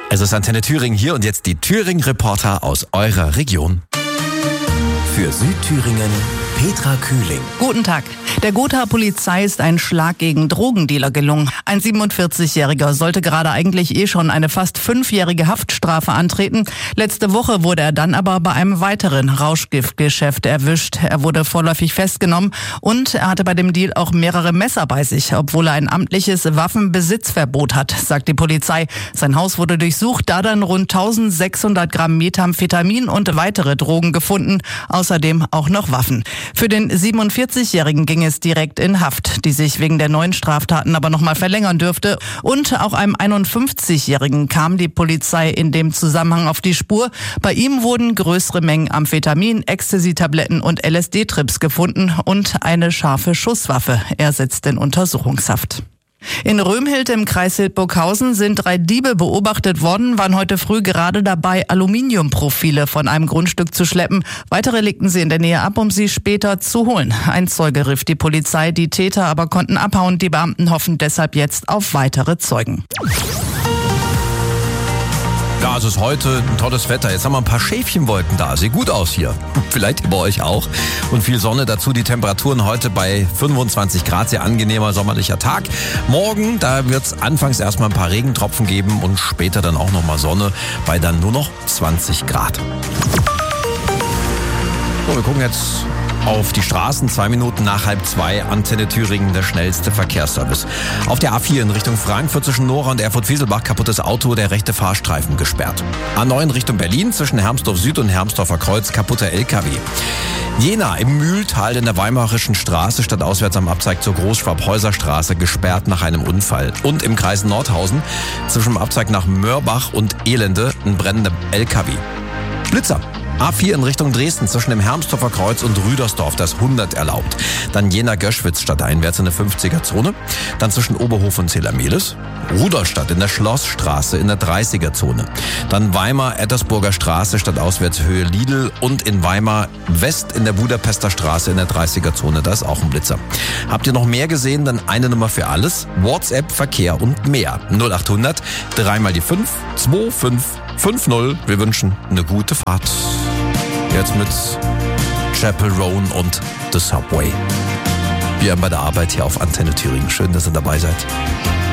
Es ist Antenne Thüringen hier und jetzt die Thüringen-Reporter aus eurer Region. Für Südthüringen Petra Kühling. Guten Tag. Der Gothaer Polizei ist ein Schlag gegen Drogendealer gelungen. Ein 47-Jähriger sollte gerade eigentlich schon eine fast 5-jährige Haftstrafe antreten. Letzte Woche wurde er dann aber bei einem weiteren Rauschgiftgeschäft erwischt. Er wurde vorläufig festgenommen und er hatte bei dem Deal auch mehrere Messer bei sich, obwohl er ein amtliches Waffenbesitzverbot hat, sagt die Polizei. Sein Haus wurde durchsucht, da dann rund 1600 Gramm Methamphetamin und weitere Drogen gefunden, außerdem auch noch Waffen. Für den 47-Jährigen ging es direkt in Haft, die sich wegen der neuen Straftaten aber nochmal verlängern dürfte. Und auch einem 51-Jährigen kam die Polizei in dem Zusammenhang auf die Spur. Bei ihm wurden größere Mengen Amphetamin, Ecstasy-Tabletten und LSD-Trips gefunden und eine scharfe Schusswaffe. Er sitzt in Untersuchungshaft. In Römhild im Kreis Hildburghausen sind 3 Diebe beobachtet worden, waren heute früh gerade dabei, Aluminiumprofile von einem Grundstück zu schleppen. Weitere legten sie in der Nähe ab, um sie später zu holen. Ein Zeuge rief die Polizei, die Täter aber konnten abhauen. Die Beamten hoffen deshalb jetzt auf weitere Zeugen. Ja, es ist heute ein tolles Wetter. Jetzt haben wir ein paar Schäfchenwolken da. Sieht gut aus hier. Vielleicht bei euch auch. Und viel Sonne dazu. Die Temperaturen heute bei 25 Grad. Sehr angenehmer sommerlicher Tag. Morgen, da wird es anfangs erstmal ein paar Regentropfen geben und später dann auch nochmal Sonne bei dann nur noch 20 Grad. So, wir gucken jetzt auf die Straßen, 2 Minuten nach 1:30, Antenne Thüringen, der schnellste Verkehrsservice. Auf der A4 in Richtung Frankfurt zwischen Nora und Erfurt-Wieselbach kaputtes Auto, der rechte Fahrstreifen gesperrt. A9 in Richtung Berlin zwischen Hermsdorf Süd und Hermsdorfer Kreuz, kaputter LKW. Jena im Mühltal in der Weimarischen Straße stadtauswärts am Abzweig zur Großschwabhäuser gesperrt nach einem Unfall. Und im Kreis Nordhausen zwischen dem Abzweig nach Mörbach und Elende ein brennender LKW. Blitzer. A4 in Richtung Dresden zwischen dem Hermsdorfer Kreuz und Rüdersdorf, das 100 erlaubt. Dann Jena-Göschwitz stadteinwärts in der 50er-Zone. Dann zwischen Oberhof und Zelamelis. Rudolstadt in der Schlossstraße in der 30er-Zone. Dann Weimar-Ettersburger Straße stadtauswärts Höhe Lidl und in Weimar West in der Budapester Straße in der 30er-Zone. Da ist auch ein Blitzer. Habt ihr noch mehr gesehen? Dann eine Nummer für alles. WhatsApp, Verkehr und mehr. 0800 3 mal die 5 25 50. Wir wünschen eine gute Fahrt. Jetzt mit Chapel Roan und The Subway. Wir haben bei der Arbeit hier auf Antenne Thüringen. Schön, dass ihr dabei seid.